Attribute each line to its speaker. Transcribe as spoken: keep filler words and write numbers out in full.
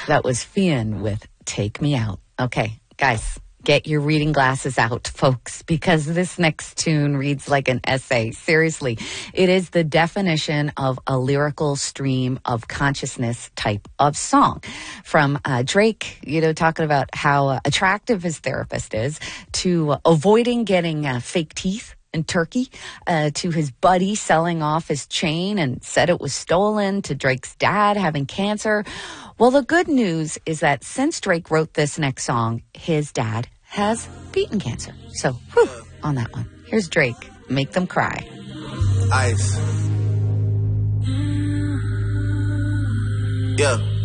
Speaker 1: That was Fionn with Take Me Out. Okay, guys, get your reading glasses out, folks, because this next tune reads like an essay. Seriously, it is the definition of a lyrical stream of consciousness type of song. From uh, Drake, you know, talking about how uh, attractive his therapist is, to uh, avoiding getting uh, fake teeth in Turkey, uh, to his buddy selling off his chain and said it was stolen, to Drake's dad having cancer. Well, the good news is that since Drake wrote this next song, his dad has beaten cancer. So, whew, on that one. Here's Drake, Make Them Cry.
Speaker 2: Ice. Yeah.